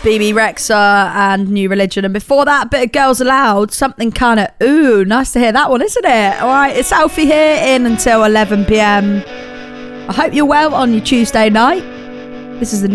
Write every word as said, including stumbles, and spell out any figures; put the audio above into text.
B B Rexa and New Religion. And before that, a bit of Girls Aloud, something kind of, ooh, nice to hear that one, isn't it? All right, it's Alfie here, in until eleven p.m. I hope you're well on your Tuesday night. This is the